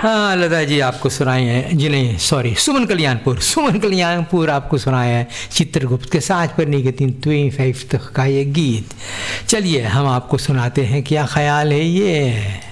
हाँ लता जी आपको सुनाए हैं, जी नहीं सॉरी, सुमन कल्याणपुर आपको सुनाए हैं चित्रगुप्त के साथ पढ़ने के 3 का ये गीत। चलिए हम आपको सुनाते हैं क्या ख्याल है ये।